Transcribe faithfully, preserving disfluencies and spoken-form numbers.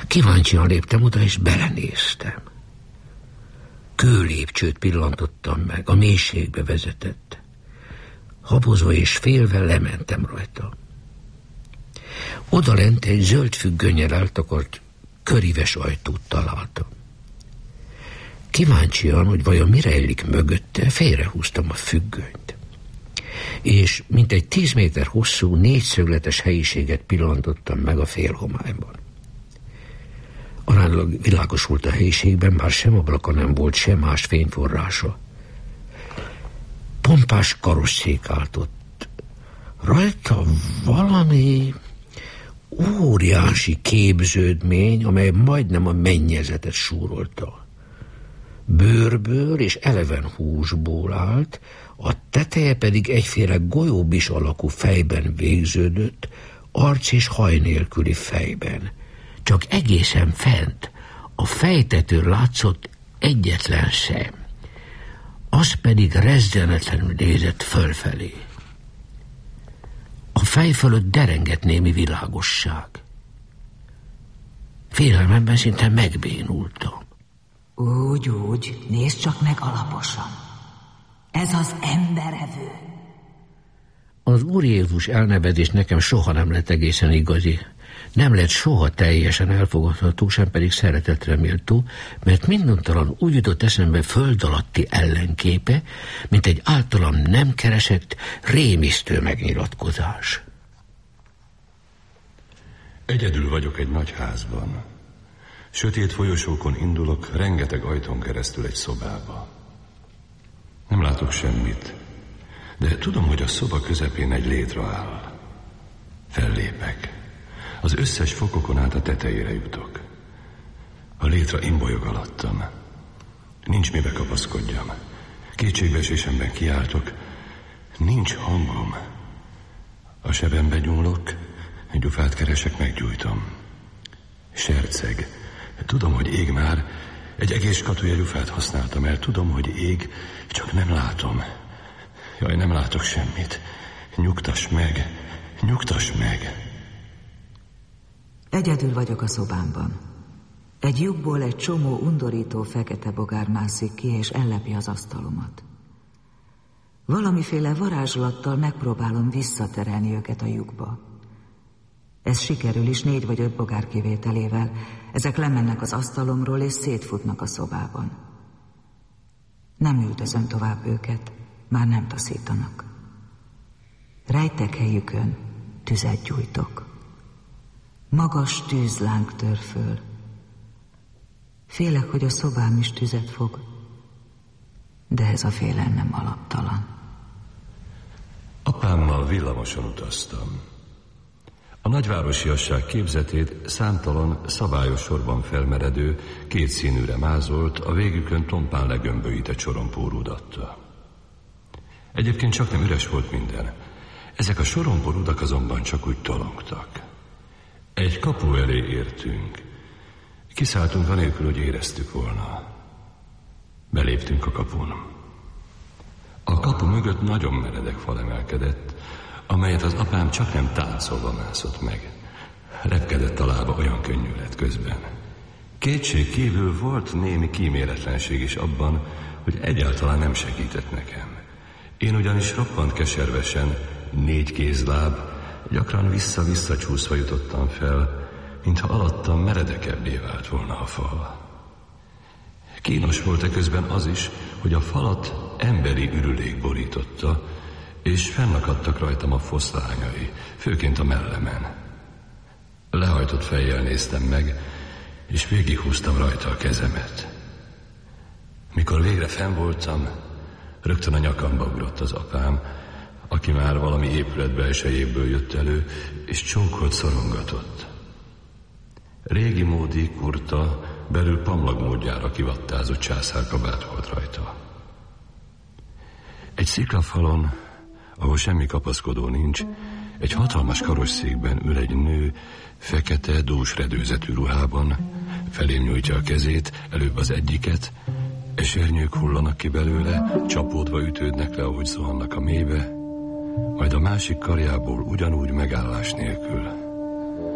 Kíváncsian léptem oda, és belenéztem. Kőlépcsőt pillantottam meg, a mélységbe vezetett. Habozva és félve lementem rajta. Odalent egy zöld függönnyel eltakart köríves ajtót találtam. Kíváncsian, hogy vajon mi rejlik mögötte, félrehúztam a függönyt. És mintegy tíz méter hosszú, négyszögletes helyiséget pillantottam meg a félhomályban. Aránylag világos volt a helyiségben, már sem ablaka nem volt, sem más fényforrása. Pompás karosszék állt ott. Rajta valami óriási képződmény, amely majdnem a mennyezetet súrolta. Bőrből és eleven húsból állt, a teteje pedig egyféle golyóbis alakú fejben végződött, arc és haj nélküli fejben. Csak egészen fent a fejtetőn látszott egyetlen szem. Az pedig rezzenetlenül nézett fölfelé. A fej fölött derengett némi világosság. Félelmemben szinte megbénultam. Úgy, úgy, nézd csak meg alaposan. Ez az emberevő. Az Úr Jézus elnevezés nekem soha nem lett egészen igazi. Nem lett soha teljesen elfogadható, sem pedig szeretetre méltó, mert minduntalan úgy jutott eszembe föld alatti ellenképe, mint egy általam nem keresett, rémisztő megnyilatkozás. Egyedül vagyok egy nagy házban. Sötét folyosókon indulok, rengeteg ajtón keresztül egy szobába. Nem látok semmit, de tudom, hogy a szoba közepén egy létra áll. Fellépek. Az összes fokokon át a tetejére jutok. A létra imbolyog alattam. Nincs mibe kapaszkodjam. Kétségbeesésemben kiáltok. Nincs hangom. A sebembe nyúlok, egy gyufát keresek, meggyújtom. Serceg. Tudom, hogy ég már. Egy egész skatúja gyufát használtam el. Tudom, hogy ég, csak nem látom. Jaj, nem látok semmit. Nyugtass meg. Nyugtass meg. Egyedül vagyok a szobámban. Egy lyukból egy csomó undorító fekete bogár mászik ki, és ellepi az asztalomat. Valamiféle varázslattal megpróbálom visszaterelni őket a lyukba. Ez sikerül is, négy vagy öt bogár kivételével. Ezek lemennek az asztalomról, és szétfutnak a szobában. Nem üldözöm tovább őket, már nem taszítanak. Rejtek helyükön, tüzet gyújtok. Magas tűzláng tör föl. Félek, hogy a szobám is tüzet fog, de ez a félelem nem alaptalan. Apámmal villamoson utaztam. A nagyvárosiasság képzetét számtalan, szabályos sorban felmeredő, két színűre mázolt, a végükön tompán legömbölyített sorompó rudatta. Egyébként csak nem üres volt minden. Ezek a sorompó rudak azonban csak úgy tolongtak. Egy kapu elé értünk. Kiszálltunk anélkül, hogy éreztük volna. Beléptünk a kapun. A kapu mögött nagyon meredek fal emelkedett, amelyet az apám csak nem táncolva mászott meg. Repkedett a lába, olyan könnyű lett közben. Kétség kívül volt némi kíméletlenség is abban, hogy egyáltalán nem segített nekem. Én ugyanis roppant keservesen, négy kézláb, gyakran vissza-vissza csúszva jutottam fel, mintha alattam meredekebbé vált volna a fal. Kínos volt-e közben az is, hogy a falat emberi ürülék borította, és fennakadtak rajtam a foszlányai, főként a mellemen. Lehajtott fejjel néztem meg, és végighúztam rajta a kezemet. Mikor végre fenn voltam, rögtön a nyakamba ugrott az apám, aki már valami épület belsejéből jött elő, és csókolt, szorongatott. Régi módi kurta, belül pamlag módjára kivattázott császárkabát volt rajta. Egy sziklafalon, ahol semmi kapaszkodó nincs, egy hatalmas karosszékben ül egy nő, fekete, dús redőzetű ruhában, felém nyújtja a kezét, előbb az egyiket, esernyők hullanak ki belőle, csapódva ütődnek le, ahogy zuhannak a mélybe, majd a másik karjából ugyanúgy megállás nélkül